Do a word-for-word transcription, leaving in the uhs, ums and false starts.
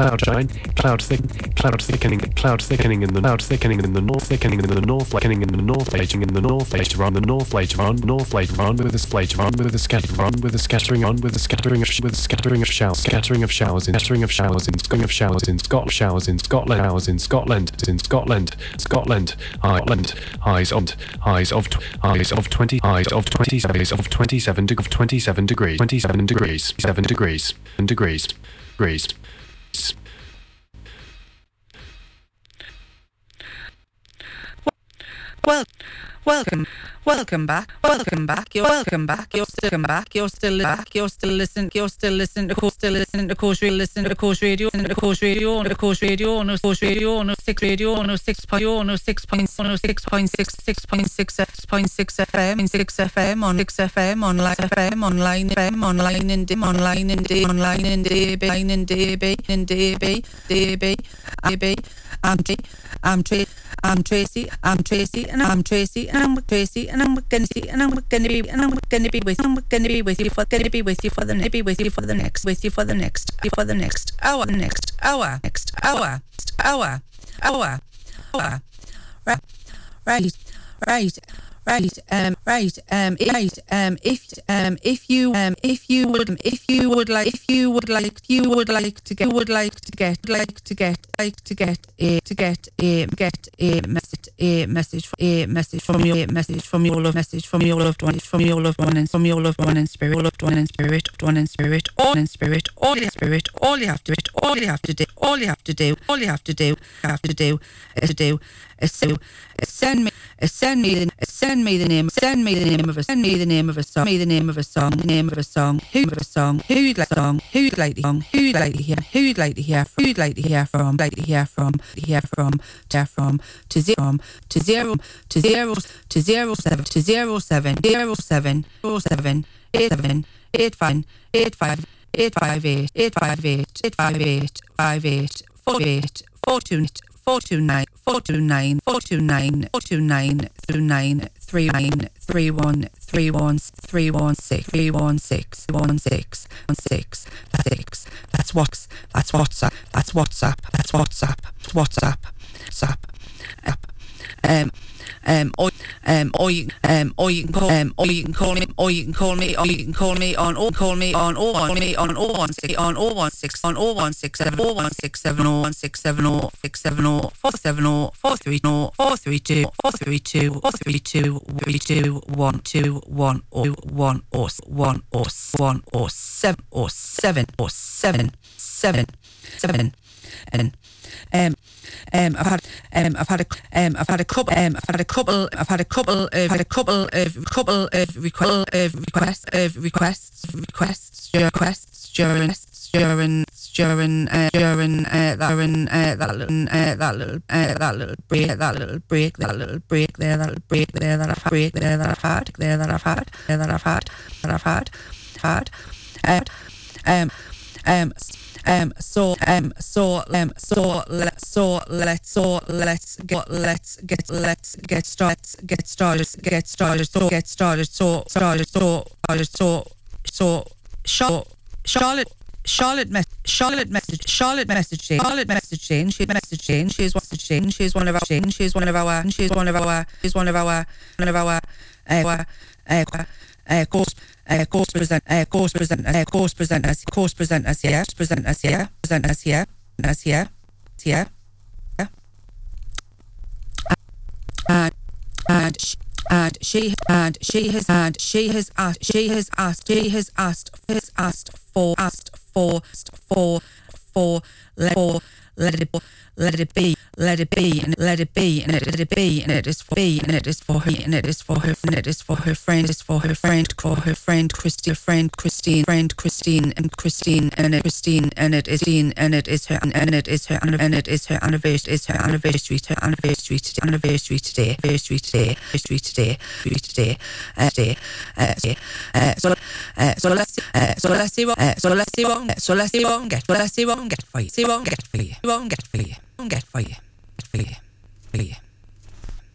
cloud shine, cloud thick, cloud thickening, cloud thickening in the cloud thickening in the north, thickening in the north, thickening in the north, later in the north, later on the north, later on, north, later on, with a later on, with a scatter on, with a scattering on, with a scattering of with a scattering of showers, scattering of showers, in scattering of showers, in scattering of showers, in Scotland, showers in Scotland, showers in Scotland, in Scotland, Scotland, Ireland, highs of highs of highs of twenty, highs of twenty, highs of twenty-seven of twenty-seven degrees, twenty-seven degrees, seven degrees, degrees, degrees. Well, welcome, welcome back, welcome back, you're welcome back, you're still come back, you're still back, you're still listening, you're still listening to course, still listening to course radio, listening to course radio, and the course radio, the course radio, no course radio, no six radio, no six point oh, no six point no six point six, six point six, six point six F M, six F M on six F M online F M online F M online in D online in D online in D B online in D B in D B D B D B I'm T I'm Tracy I'm Tracy I'm Tracy and I'm Tracy and I'm with Tracy and I'm with Tracy and I'm with gonna be and I'm gonna be with I'm gonna be with you for gonna be with you for the be with you for the next with you for the next for the next hour next hour next hour hour hour hour right right right right um right um right um if um if you um if you would if you would like if you would like you would like to get would like to get like to get like to get a to get a get a message a message a message from your message from your love message from your loved one from your loved one and from your loved one and spirit loved one and spirit one and spirit all in spirit all in spirit all you have to do all you have to do all you have to do all you have to do have to do is to do is to send me send me the send me the name send me the name of a send me the name of a song me the name of a song name of a song who of a song who'd like song who'd like to song who'd like to hear who'd like to hear who'd like to hear from like to hear from hear from to from to zero to zero to zero to zero seven to zero seven zero seven zero seven eight seven eight five eight five eight five eight eight five eight eight five eight five eight four eight four two four two nine four two nine four two nine four two nine through nine three nine three one three one three one six three one six one six one six that's six that's what's that's WhatsApp that's WhatsApp that's WhatsApp WhatsApp WhatsApp app um um or um or you um or you can call um or you can call me or you can call me or you can call me on or call me on or on me on or one six on or one six on or one six seven or one six seven or one six seven or six seven or four seven or four three or four three two four three two four three two three two one two one or one or one or one or seven or seven or seven seven seven and um Um, I've had, um, I've had a, um, I've had a couple, um, I've had a couple, I've had a couple of, had a couple of, couple of requests, of requests, of requests, requests, requests during, during, during, uh, during, uh, that, during, uh, that little, uh, that little, uh, that little break, that little break, that little break there, that little break there that I've break there that I've had, there that I've had, there that I've had, that I've had, had, had, um, um. Um. So. Um. So. Um. So. Let. So. Let's. So. Let's get. Let's get. Let's get started. Get started. Get started. So. Get started. So. Started. So. Started. So. So. Charlotte. Charlotte. Charlotte. Mess. Charlotte. Message. Charlotte. Messaging. Charlotte. Messaging. She's messaging. She's messaging. She's one of our. She's one of our. She's one of our. She's one of our. One of our. Uh. Uh. Uh. Course. Uh, course present, uh, course present, uh, course present us, course present us here, present us here, present us here, us here, here, yeah. And and she, and she and she has and she has asked she has asked she has asked has asked for asked for for for let for let it let it be let it be and let it be and let it be and it is for me and it is for her and it is for her and it is for her friend is for her friend for her friend Christine friend Christine friend Christine and Christine and it Christine and it is Christine and it is her and it is her and it is her anniversary is her anniversary her anniversary today anniversary today anniversary today anniversary today today today uh so uh so let's uh so let's see what uh, so let's see what so let's see what get let's see what get for you see what get for you won't get for you won't get for you get for you for you